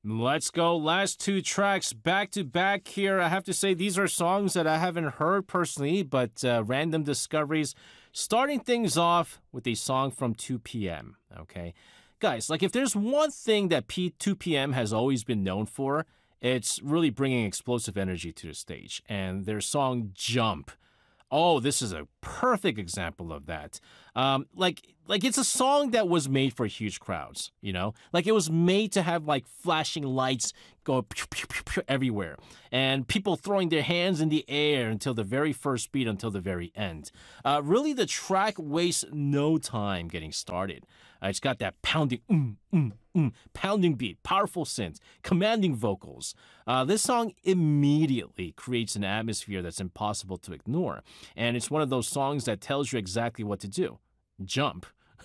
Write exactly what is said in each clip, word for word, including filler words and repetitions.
Let's go. Last two tracks back to back here. I have to say, these are songs that I haven't heard personally, but uh, random discoveries. Starting things off with a song from two P M. Okay. Guys, like if there's one thing that P- two P M has always been known for, it's really bringing explosive energy to the stage. And their song Jump. Oh, this is a perfect example of that. Um, like, like it's a song that was made for huge crowds, you know? Like it was made to have like flashing lights go pew, pew, pew, pew, everywhere and people throwing their hands in the air until the very first beat, until the very end. Uh, really, the track wastes no time getting started. Uh, it's got that pounding, mm, mm, mm, pounding beat, powerful synths, commanding vocals. Uh, this song immediately creates an atmosphere that's impossible to ignore. And it's one of those songs that tells you exactly what to do. Jump.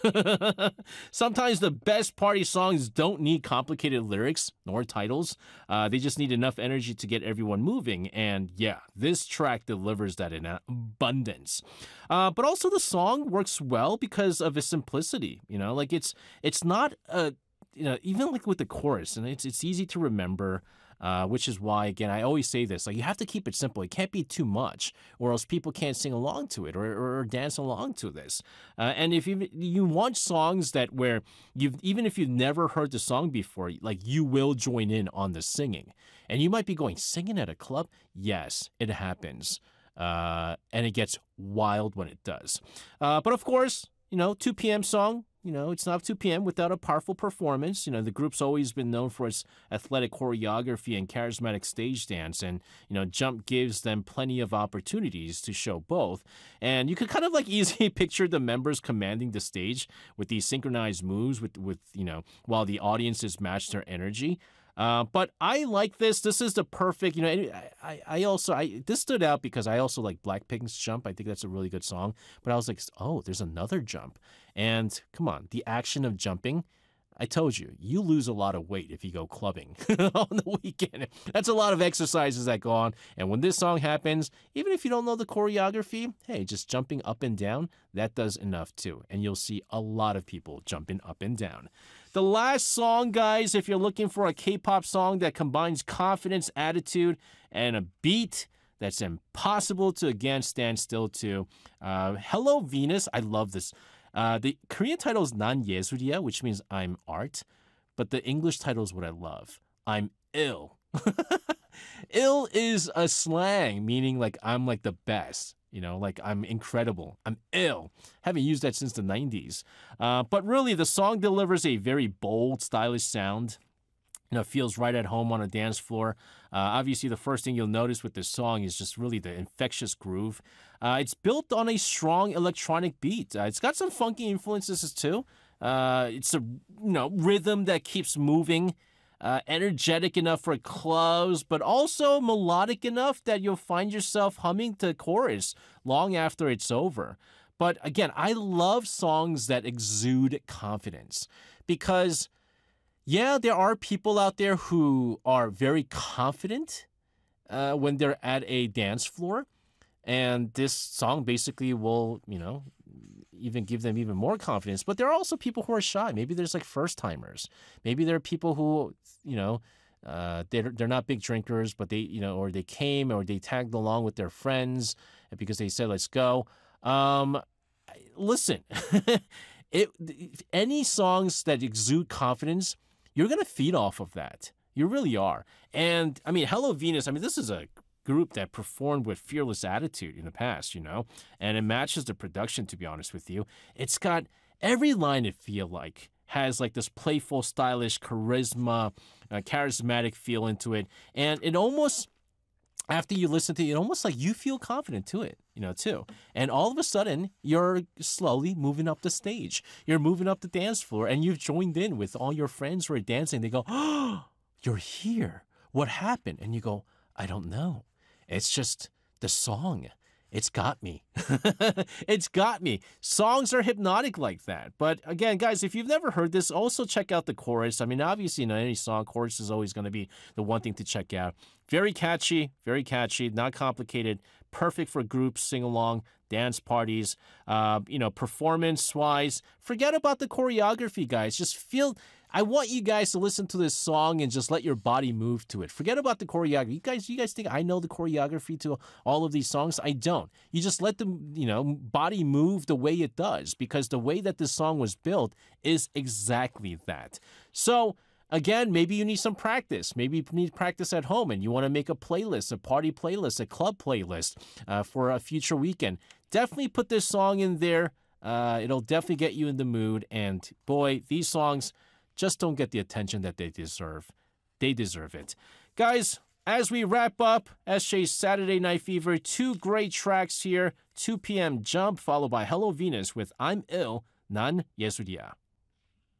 Sometimes the best party songs don't need complicated lyrics nor titles. Uh, they just need enough energy to get everyone moving. And yeah, this track delivers that in abundance. Uh, but also the song works well because of its simplicity. You know, like it's it's not a you know even like with the chorus, and it's it's easy to remember. Uh, which is why, again, I always say this, like you have to keep it simple. It can't be too much or else people can't sing along to it or, or, or dance along to this. Uh, and if you, you want songs that where you've, even if you've never heard the song before, like you will join in on the singing. And you might be going, singing at a club? Yes, it happens. Uh, and it gets wild when it does. Uh, but of course, you know, two P M song. You know, it's not two P M without a powerful performance. You know, the group's always been known for its athletic choreography and charismatic stage dance. And, you know, Jump gives them plenty of opportunities to show both. And you could kind of like easily picture the members commanding the stage with these synchronized moves with, with you know, while the audiences match their energy. Uh, but I like this. This is the perfect, you know, I, I, I also, I this stood out because I also like Blackpink's Jump. I think that's a really good song. But I was like, oh, there's another Jump. And come on, the action of jumping. I told you, you lose a lot of weight if you go clubbing on the weekend. That's a lot of exercises that go on. And when this song happens, even if you don't know the choreography, hey, just jumping up and down, that does enough too. And you'll see a lot of people jumping up and down. The last song, guys, if you're looking for a K-pop song that combines confidence, attitude, and a beat that's impossible to, again, stand still to, uh, Hello Venus. I love this. Uh, the Korean title is 난 예술이야, which means I'm art, but the English title is what I love. I'm ill. Ill is a slang, meaning like I'm like the best, you know, like I'm incredible. I'm ill. Haven't used that since the nineties. Uh, but really, the song delivers a very bold, stylish sound. You know, feels right at home on a dance floor. Uh, obviously, the first thing you'll notice with this song is just really the infectious groove. Uh, it's built on a strong electronic beat. Uh, it's got some funky influences too. Uh, it's a you know rhythm that keeps moving, uh, energetic enough for clubs, but also melodic enough that you'll find yourself humming the chorus long after it's over. But again, I love songs that exude confidence because yeah, there are people out there who are very confident uh, when they're at a dance floor. And this song basically will, you know, even give them even more confidence. But there are also people who are shy. Maybe there's like first timers. Maybe there are people who, you know, uh, they're, they're not big drinkers, but they, you know, or they came or they tagged along with their friends because they said, let's go. Um, listen, it, any songs that exude confidence, you're going to feed off of that. You really are. And I mean, Hello Venus, I mean, this is a group that performed with fearless attitude in the past, you know, and it matches the production, to be honest with you. It's got every line it feel like has like this playful, stylish, charisma, uh, charismatic feel into it. And it almost, after you listen to it, it almost like you feel confident to it, you know, too. And all of a sudden, you're slowly moving up the stage. You're moving up the dance floor, and you've joined in with all your friends who are dancing. They go, oh, you're here. What happened? And you go, I don't know. It's just the song. It's got me. It's got me. Songs are hypnotic like that. But again, guys, if you've never heard this, also check out the chorus. I mean, obviously, in any song, chorus is always going to be the one thing to check out. Very catchy, very catchy, not complicated, perfect for groups, sing-along, dance parties, uh, you know, performance-wise. Forget about the choreography, guys. Just feel, I want you guys to listen to this song and just let your body move to it. Forget about the choreography. You guys, you guys think I know the choreography to all of these songs? I don't. You just let the, you know, body move the way it does, because the way that this song was built is exactly that. So, again, maybe you need some practice. Maybe you need practice at home and you want to make a playlist, a party playlist, a club playlist uh, for a future weekend. Definitely put this song in there. Uh, it'll definitely get you in the mood. And boy, these songs just don't get the attention that they deserve. They deserve it. Guys, as we wrap up S J's Saturday Night Fever, two great tracks here. two p.m. Jump, followed by Hello Venus with I'm Ill, 난 예술이야.